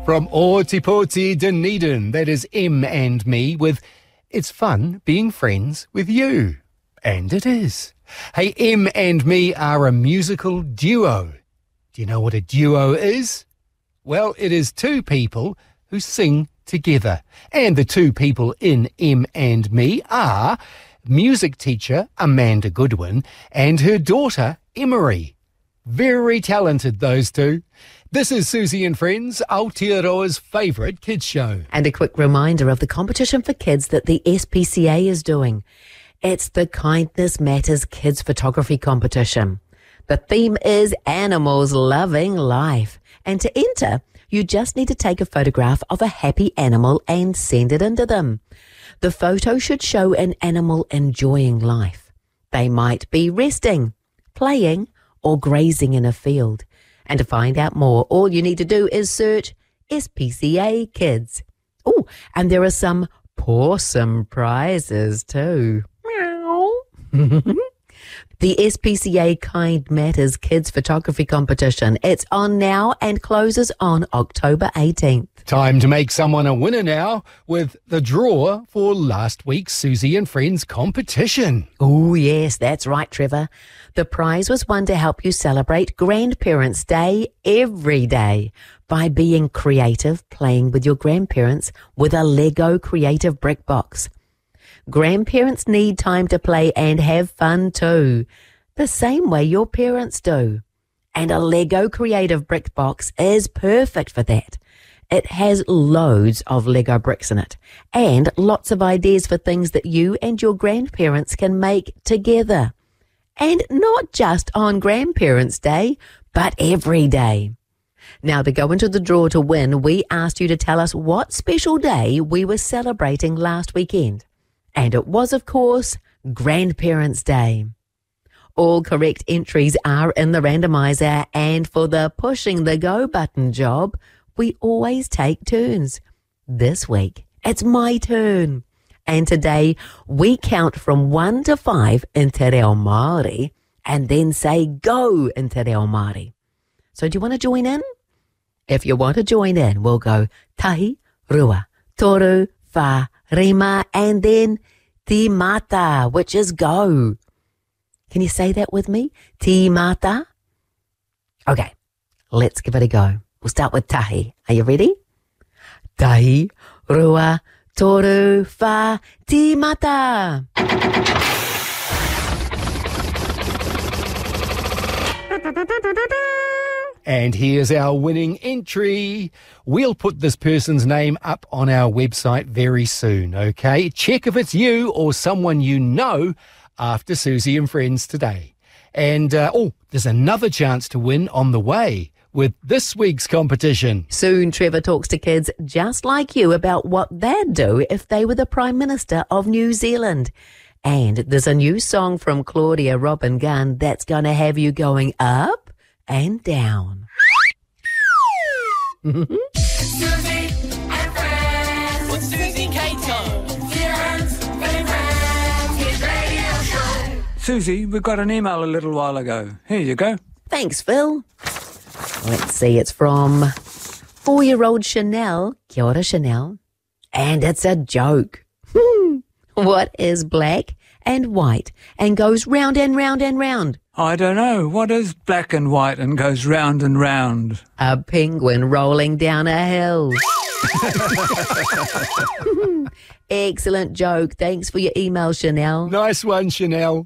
From Ōtepoti, Dunedin, that is M and me with It's Fun Being Friends with You. And it is. Hey, M and me are a musical duo. Do you know what a duo is? Well, it is two people who sing together. And the two people in M and me are music teacher Amanda Goodwin and her daughter Emery. Very talented, those two. This is Susie and Friends, Aotearoa's favourite kids show. And a quick reminder of the competition for kids that the SPCA is doing. It's the Kindness Matters Kids Photography Competition. The theme is Animals Loving Life. And to enter, you just need to take a photograph of a happy animal and send it in to them. The photo should show an animal enjoying life. They might be resting, playing, or grazing in a field. And to find out more, all you need to do is search SPCA Kids. Oh, and there are some pawsome prizes too. Meow. The SPCA Kind Matters Kids Photography Competition. It's on now and closes on October 18th. Time to make someone a winner now with the draw for last week's Susie and Friends competition. Oh, yes, that's right, Trevor. The prize was one to help you celebrate Grandparents' Day every day by being creative, playing with your grandparents with a Lego Creative Brick Box. Grandparents need time to play and have fun too, the same way your parents do. And a Lego Creative Brick Box is perfect for that. It has loads of Lego bricks in it and lots of ideas for things that you and your grandparents can make together. And not just on Grandparents' Day, but every day. Now, to go into the draw to win, we asked you to tell us what special day we were celebrating last weekend. And it was, of course, Grandparents' Day. All correct entries are in the randomizer, and for the pushing the go button job, we always take turns. This week, it's my turn. And today, we count from 1 to 5 in Te Reo Māori and then say go in Te Reo Māori. So do you want to join in? If you want to join in, we'll go tahi, rua, toru, wha, rima, and then ti mata, which is go. Can you say that with me? Ti mata? Okay, let's give it a go. We'll start with tahi. Are you ready? Tahi, rua, toru, wha, ti mata. And here's our winning entry. We'll put this person's name up on our website very soon, okay? Check if it's you or someone you know after Susie and Friends today. And, there's another chance to win on the way with this week's competition. Soon, Trevor talks to kids just like you about what they'd do if they were the Prime Minister of New Zealand. And there's a new song from Claudia Robin Gunn that's going to have you going up and down. Susie and Friends with Susie Cato. Zealand's favourite hit radio show. Susie, we got an email a little while ago. Here you go. Thanks, Phil. Let's see, it's from 4-year-old Chanel. Kia ora, Chanel. And it's a joke. What is black and white and goes round and round and round? I don't know. What is black and white and goes round and round? A penguin rolling down a hill. Excellent joke. Thanks for your email, Chanel. Nice one, Chanel.